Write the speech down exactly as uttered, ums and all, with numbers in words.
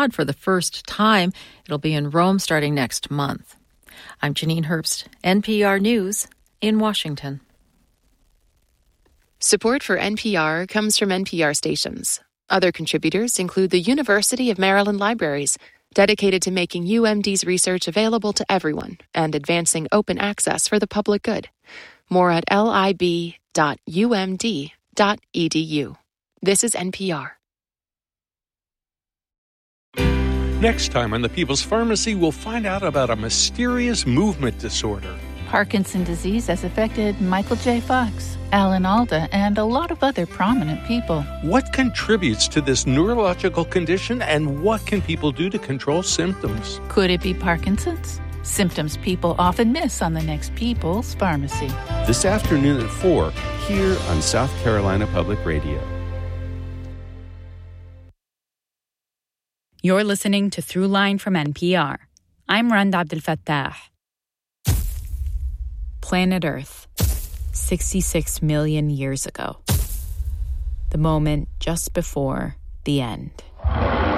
abroad for the first time. It'll be in Rome starting next month. I'm Janine Herbst, N P R News in Washington. Support for N P R comes from N P R stations. Other contributors include the University of Maryland Libraries, dedicated to making U M D's research available to everyone and advancing open access for the public good. More at lib dot u m d dot e d u. This is N P R. Next time on The People's Pharmacy, we'll find out about a mysterious movement disorder. Parkinson's disease has affected Michael J. Fox, Alan Alda, and a lot of other prominent people. What contributes to this neurological condition, and what can people do to control symptoms? Could it be Parkinson's? Symptoms people often miss on the next People's Pharmacy. This afternoon at four, here on South Carolina Public Radio. You're listening to Throughline from N P R. I'm Randa Abdel Fattah. Planet Earth, sixty-six million years ago. The moment just before the end.